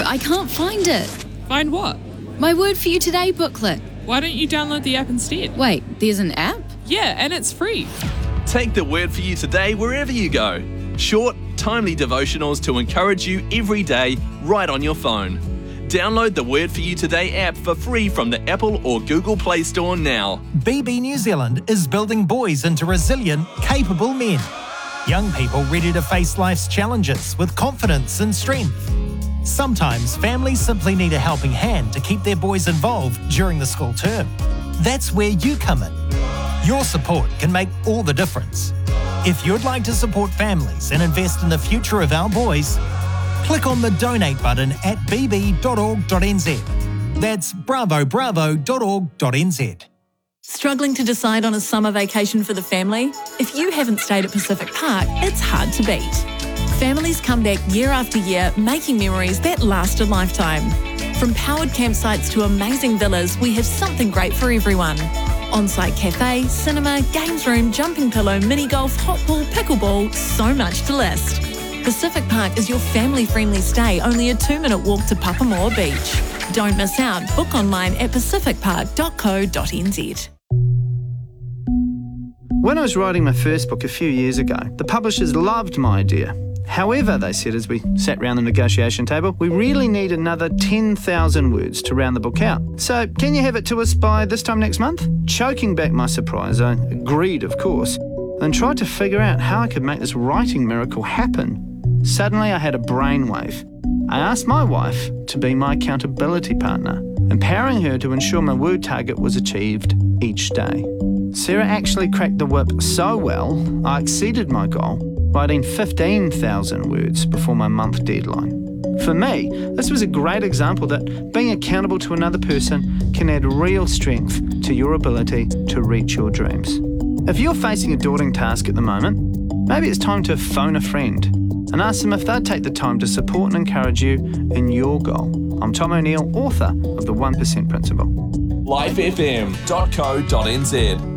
I can't find it. Find what? My Word For You Today booklet. Why don't you download the app instead? Wait, there's an app? Yeah, and it's free. Take the Word For You Today wherever you go. Short, timely devotionals to encourage you every day right on your phone. Download the Word For You Today app for free from the Apple or Google Play Store now. BB New Zealand is building boys into resilient, capable men. Young people ready to face life's challenges with confidence and strength. Sometimes families simply need a helping hand to keep their boys involved during the school term. That's where you come in. Your support can make all the difference. If you'd like to support families and invest in the future of our boys, click on the donate button at bb.org.nz. That's bravo.org.nz. Struggling to decide on a summer vacation for the family? If you haven't stayed at Pacific Park, it's hard to beat. Families come back year after year, making memories that last a lifetime. From powered campsites to amazing villas, we have something great for everyone. On-site cafe, cinema, games room, jumping pillow, mini golf, hot pool, pickleball, so much to list. Pacific Park is your family-friendly stay, only a 2-minute walk to Papamoa Beach. Don't miss out. Book online at pacificpark.co.nz. When I was writing my first book a few years ago, the publishers loved my idea. However, they said as we sat round the negotiation table, we really need another 10,000 words to round the book out. So, can you have it to us by this time next month? Choking back my surprise, I agreed, of course, and tried to figure out how I could make this writing miracle happen. Suddenly, I had a brainwave. I asked my wife to be my accountability partner, empowering her to ensure my word target was achieved each day. Sarah actually cracked the whip so well, I exceeded my goal, writing 15,000 words before my month deadline. For me, this was a great example that being accountable to another person can add real strength to your ability to reach your dreams. If you're facing a daunting task at the moment, maybe it's time to phone a friend and ask them if they'd take the time to support and encourage you in your goal. I'm Tom O'Neill, author of The 1% Principle. lifefm.co.nz